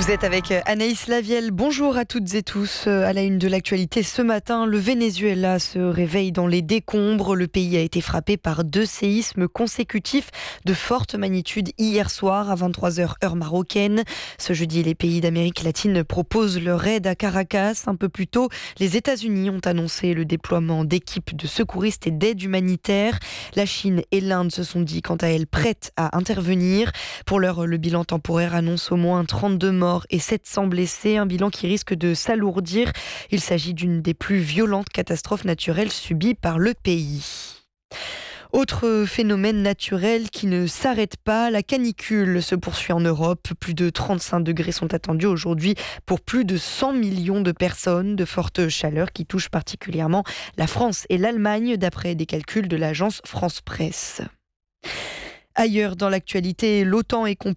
Vous êtes avec Anaïs Lavielle. Bonjour à toutes et tous. À la une de l'actualité ce matin, le Venezuela se réveille dans les décombres. Le pays a été frappé par 2 séismes consécutifs de forte magnitude hier soir à 23h heure marocaine. Ce jeudi, les pays d'Amérique latine proposent leur aide à Caracas. Un peu plus tôt, les États-Unis ont annoncé le déploiement d'équipes de secouristes et d'aide humanitaire. La Chine et l'Inde se sont dit quant à elles prêtes à intervenir. Pour l'heure, le bilan temporaire annonce au moins 32 morts et 700 blessés, un bilan qui risque de s'alourdir. Il s'agit d'une des plus violentes catastrophes naturelles subies par le pays. Autre phénomène naturel qui ne s'arrête pas, la canicule se poursuit en Europe. Plus de 35 degrés sont attendus aujourd'hui pour plus de 100 millions de personnes. De fortes chaleurs qui touchent particulièrement la France et l'Allemagne, d'après des calculs de l'agence France Presse. Ailleurs dans l'actualité, l'OTAN est